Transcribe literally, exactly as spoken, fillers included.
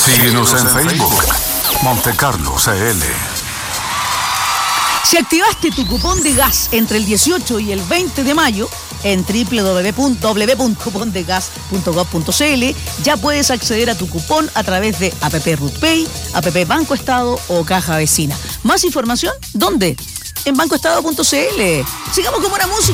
Síguenos en Facebook, Monte Carlo C L. Si activaste tu cupón de gas entre el dieciocho y el veinte de mayo en doble u doble u doble u punto cupon de gas punto gov punto c l, ya puedes acceder a tu cupón a través de app RutPay, app Banco Estado o Caja Vecina. ¿Más información? ¿Dónde? En bancoestado punto c l. Sigamos con buena música.